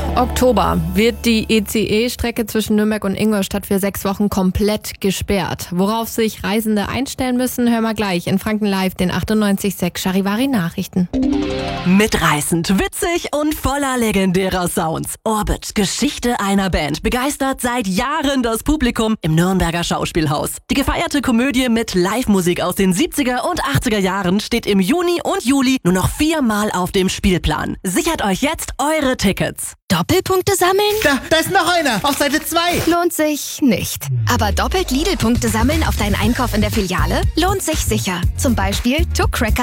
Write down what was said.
Oktober wird die ICE-Strecke zwischen Nürnberg und Ingolstadt für 6 Wochen komplett gesperrt. Worauf sich Reisende einstellen müssen, hören wir gleich in Franken Live, den 98.6 Charivari Nachrichten. Mitreißend, witzig und voller legendärer Sounds. Orbit, Geschichte einer Band, begeistert seit Jahren das Publikum im Nürnberger Schauspielhaus. Die gefeierte Komödie mit Live-Musik aus den 70er und 80er Jahren steht im Juni und Juli nur noch 4-mal auf dem Spielplan. Sichert euch jetzt eure Tickets. Doppelpunkte sammeln? Da ist noch einer, auf Seite 2. Lohnt sich nicht. Aber doppelt Lidl-Punkte sammeln auf deinen Einkauf in der Filiale lohnt sich sicher. Zum Beispiel Tuck Cracker